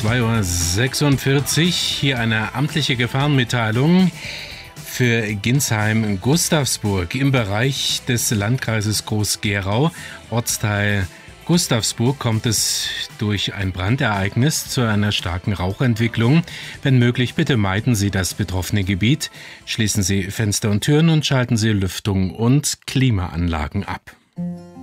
2:46 Uhr. Hier eine amtliche Gefahrenmitteilung für Ginsheim-Gustavsburg im Bereich des Landkreises Groß-Gerau, Ortsteil Gustavsburg, kommt es durch ein Brandereignis zu einer starken Rauchentwicklung. Wenn möglich, bitte meiden Sie das betroffene Gebiet, schließen Sie Fenster und Türen und schalten Sie Lüftung und Klimaanlagen ab.